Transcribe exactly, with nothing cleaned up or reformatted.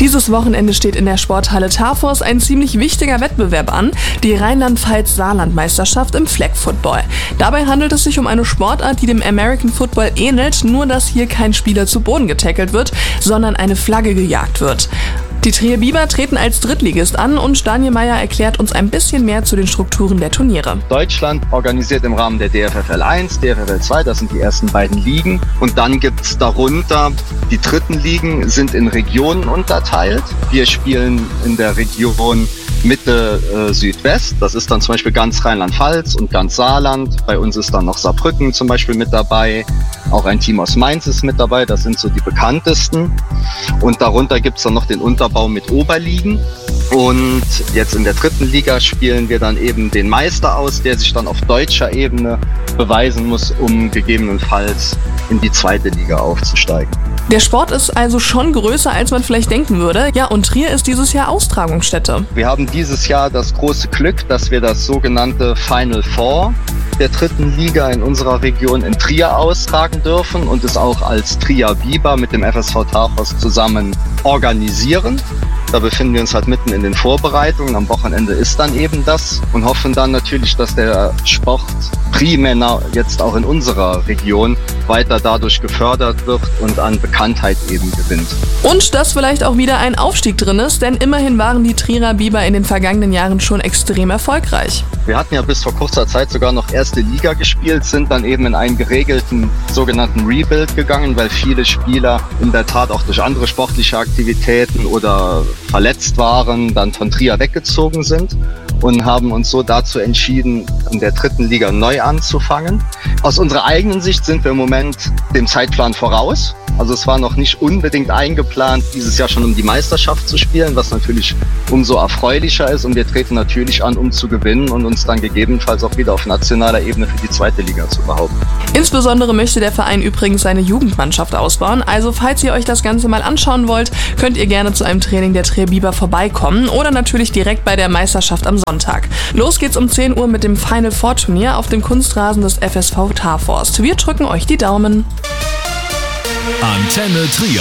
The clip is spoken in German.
Dieses Wochenende steht in der Sporthalle Tarfors ein ziemlich wichtiger Wettbewerb an, die Rheinland-Pfalz-Saarland-Meisterschaft im Flag Football. Dabei handelt es sich um eine Sportart, die dem American Football ähnelt, nur dass hier kein Spieler zu Boden getackelt wird, sondern eine Flagge gejagt wird. Die Trier Biber treten als Drittligist an und Daniel Meyer erklärt uns ein bisschen mehr zu den Strukturen der Turniere. Deutschland organisiert im Rahmen der D F F L eins, D F F L zwei, das sind die ersten beiden Ligen. Und dann gibt es darunter, die dritten Ligen sind in Regionen unterteilt. Wir spielen in der Region Mitte äh, Südwest, das ist dann zum Beispiel ganz Rheinland-Pfalz und ganz Saarland. Bei uns ist dann noch Saarbrücken zum Beispiel mit dabei. Auch ein Team aus Mainz ist mit dabei, das sind so die bekanntesten. Und darunter gibt es dann noch den Unterbau mit Oberligen. Und jetzt in der dritten Liga spielen wir dann eben den Meister aus, der sich dann auf deutscher Ebene beweisen muss, um gegebenenfalls in die zweite Liga aufzusteigen. Der Sport ist also schon größer, als man vielleicht denken würde. Ja, und Trier ist dieses Jahr Austragungsstätte. Wir haben dieses Jahr das große Glück, dass wir das sogenannte Final Four der dritten Liga in unserer Region in Trier austragen dürfen und es auch als Trier Biber mit dem F S V Tarfors zusammen organisieren. Da befinden wir uns halt mitten in den Vorbereitungen. Am Wochenende ist dann eben das und hoffen dann natürlich, dass der Sport primär jetzt auch in unserer Region weiter dadurch gefördert wird und an Bekanntheit eben gewinnt. Und dass vielleicht auch wieder ein Aufstieg drin ist, denn immerhin waren die Trierer Biber in den vergangenen Jahren schon extrem erfolgreich. Wir hatten ja bis vor kurzer Zeit sogar noch erste Liga gespielt, sind dann eben in einen geregelten sogenannten Rebuild gegangen, weil viele Spieler in der Tat auch durch andere sportliche Aktivitäten oder verletzt waren, dann von Trier weggezogen sind und haben uns so dazu entschieden, in der dritten Liga neu anzufangen. Aus unserer eigenen Sicht sind wir im Moment dem Zeitplan voraus. Also es war noch nicht unbedingt eingeplant, dieses Jahr schon um die Meisterschaft zu spielen, was natürlich umso erfreulicher ist. Und wir treten natürlich an, um zu gewinnen und uns dann gegebenenfalls auch wieder auf nationaler Ebene für die zweite Liga zu behaupten. Insbesondere möchte der Verein übrigens seine Jugendmannschaft ausbauen. Also falls ihr euch das Ganze mal anschauen wollt, könnt ihr gerne zu einem Training der Trier Biber vorbeikommen oder natürlich direkt bei der Meisterschaft am Sonntag. Los geht's um zehn Uhr mit dem Final Four Turnier auf dem Kunstrasen des F S V Tarfors. Wir drücken euch die Daumen. Antenne Trier.